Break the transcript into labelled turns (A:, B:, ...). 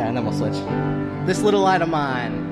A: and then we'll switch. This little light of mine.